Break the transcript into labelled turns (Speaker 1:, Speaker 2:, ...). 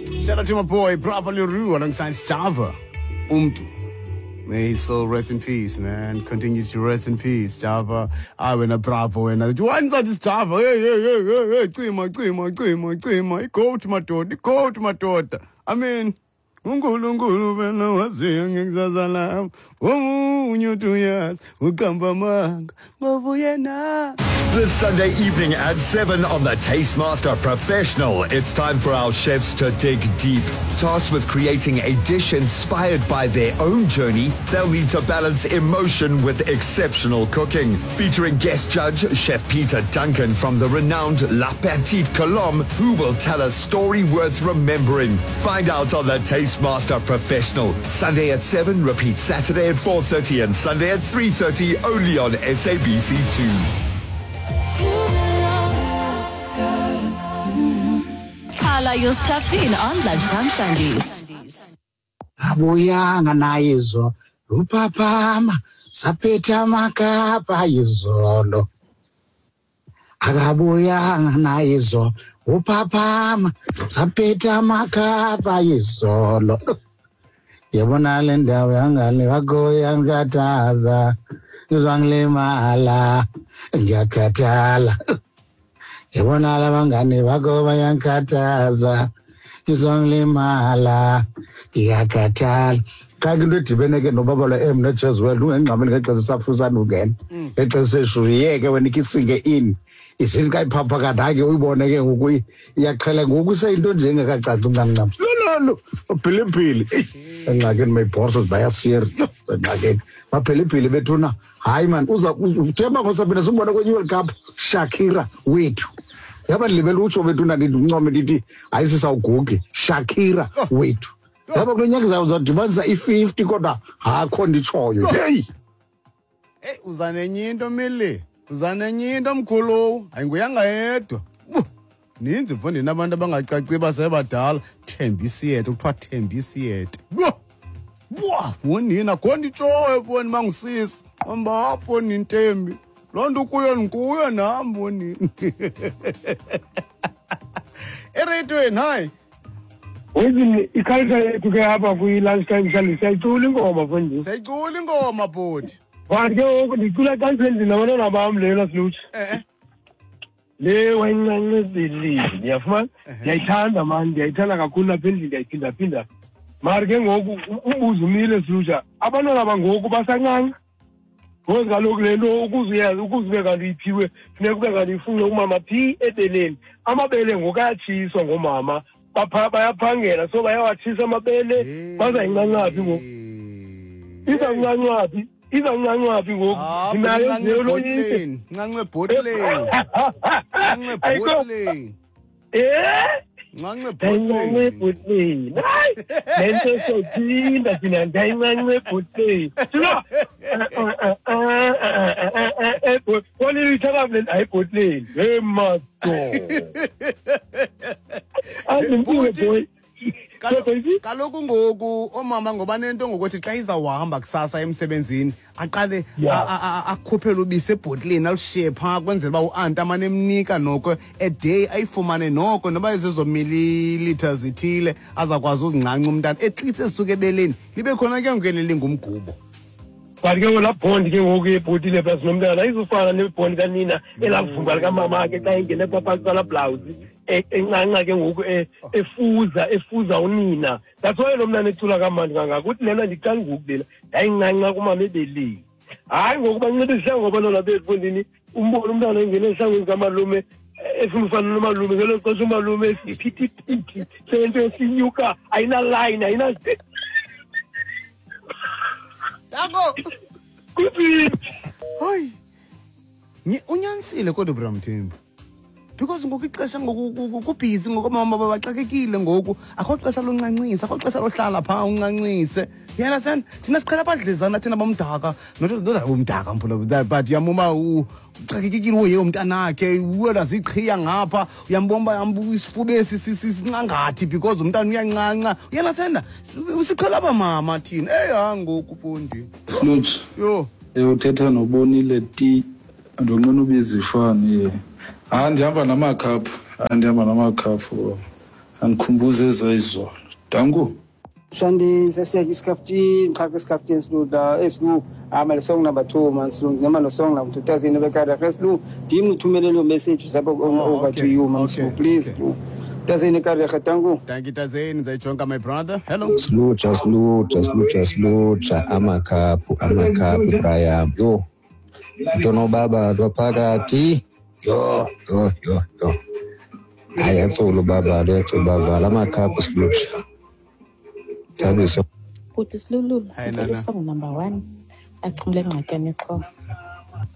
Speaker 1: Shout out to my boy, Bravo Leroux, alongside Java. May his soul rest in peace, man. Continue to rest in peace, Java. I went a Bravo and I one such is Java. Hey. Go to my daughter. I mean,
Speaker 2: This Sunday evening at 7 on the Tastemaster Professional, it's time for our chefs to dig deep. Tasked with creating a dish inspired by their own journey, they'll need to balance emotion with exceptional cooking. Featuring guest judge Chef Peter Duncan from the renowned La Petite Colombe, who will tell a story worth remembering. Find out on the Tastemaster Professional. Sunday at 7, repeat Saturday at 4:30 and Sunday at 3:30 only on SABC2.
Speaker 3: Hala your stuffed in on Lunchtime Sundays.
Speaker 4: Abuyanga nayizo upapama sapeta makapa izolo. Akabuyanga nayizo upapama sapeta makapa izolo. Yabona le ndawo yangale wagoya ngataza ngizwangilimala ngiyakhathala. Yabona labangane bako bayankathaza ngizongilimala ngiyakhathala. Xa into dibeneke nobaba lo noJezwell ungengqameli ngexesha safusana ungena ngexesha eshuriyeke wena ikisinge in isinto kayiphapha kadake uyibone ke ngoku iyaqhela ngoku seyinto njengekacaci ncamncam lolo uphiliphili engxakeni mayibhorses bayasiri engxakeni baphiliphili bethuna hayi man uthemba ngosaphinda simbona kwenye World Cup Shakira wethu yaba ndilibele utsho bethuna ndithi uncome ndithi ayisisawugugi Shakira wethu yaba kulonyaka uzawudibanisa i50 kodwa hakho nditshoyo hey
Speaker 1: uzanenye into mele uzanenye into mkhulu ayinguyanga yedwa ninzi mfondini abantu abangacaci basebadala Thembisiyete kuthiwa Thembisiyete fonini akho nditshoyo foni mangisisi amba foni Ntembi loo nto kuyo nam fonini eredweni hayi
Speaker 5: Wezini iculture yethu ke apha kwi-lunchtime mhlawumbi siyayicula ingoma mfondini.
Speaker 1: Siyayicula ingoma bhodi.
Speaker 5: Kanti ke ngoku ndicula kansendini nabantwana bam lela silutsha. Le wencancezeli ndiyafumana ndiyayithanda mani ndiyayithanda kakhulu lapha endlini ndiyayiphinda mari ke ngoku umbuzo umile silutsha abantwana bangoku basancanca ngoba kaloku le nto ukuze kanti uyiphiwe funeka ube kanti ifune umama phi ebeleni amabele ngoku ayatshiswa ngomama bayaphangela so bayawatshisa amabele bazayincancaphi ngoku izancancaphi ngoku inayo neoloyini
Speaker 1: ncanca ebhotileni
Speaker 5: ndayincanca ebhotileni hayi le nto sophinda thina ndayincanca ebhotileni kolilithakamle ayibhotileni emato boy
Speaker 1: kaloku ngoku omama ngoba nento ngokuthi xa izawuhamba kusasa emsebenzini aqale akhuphele ubisi ebhotileni alushiye phaa kwenzela uba u-anti amane emnika noko eday ayifumane noko noba ezizo milliliters zithile azakwazi uzincanca umntana etlisi ezisuke ebeleni libe khona ke ngokeleli ngumgubo.
Speaker 5: Kanti ke ngola bhondi ke ngoku ebhotile phasi nomntana ayizufana nebhondi kanina elavumba likamama ke xa ingene phakathi kwala blouse encanca ke ngoku efuza unina. That's why lo mntana ecula kamandi kangaka uthi lena ndicala ngoku lela yayincanca kumama ebeleni hayi ngoku banceda isihlangu abantwana bethu fondini umbona umntana engene esihangweni kamalume efuna ufana nomalume ngelo xesha umalume esiphithiphithi sento esinyuka ayinalayini ayinazide
Speaker 1: Tako.
Speaker 5: Kuthi.
Speaker 1: Hayi. Unyanisile kodwa Bramthembu. Because ngoku ixesha ngoku kubhizi ngoku mama babaxakekile ngoku akho xesha loncancisa akho xesha lohlala phaa uncancise. Yena sen thina siqhela abadlezana thina bomdaka nothi umdaka mphula but yamuma uxakekile uye umntanakhe wena ziqhiya ngapha uyambomba yambuisifuba sisincangathi because umntana uyancanca yena senda usiqhela abamama thina ngoku fundi
Speaker 6: Sluts
Speaker 1: yo
Speaker 6: uthetha nobonile ti andonqona ubizifani ndihamba namakhaphu andikhumbuze ezayizolo. Dangu.
Speaker 7: Shandi sesiya iskapti khaka iskapti esluda eslu amale song number 2 man slu ngema no song number 2000 bekada eslu dim uthumelele message sabo over to you man slu please tazini kare khatangu.
Speaker 1: Thank you Tazeni zayijonga my brother. Hello.
Speaker 8: Slucha amakhapu Brian. Yo. Ntono baba dwaphakathi. Yo. Ayatso baba lamakhapu slucha.
Speaker 3: Put this Lulu. Song number 1. At Ngakani Clough.